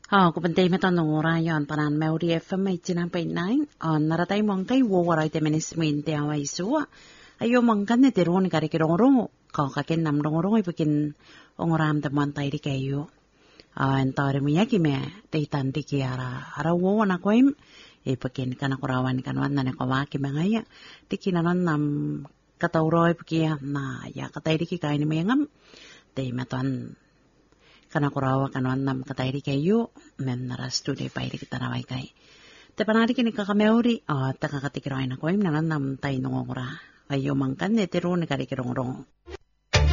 Kupantay matanong yon panan Maori FM may 9.9 naratay mong kay wawaray te menismente away suwa ayo mangkan ne terun kari kirong kakin nam rong ipakin ongoram te mantay di kayo entare miyaki me te tanti kiara ara wawa na koim ipakin kana kurawan kanwan na kawaki mangaya tikinanon nam katawroy pakiya na ya katay di kikain ni mayangam te matan kana kurawa kanwan nam katay di kayo men narastu de pairi kita naway kay te panari kini kakameuri takakatikirain na koim nanan nam tay nongora ayo mangkan ne terun kari kirong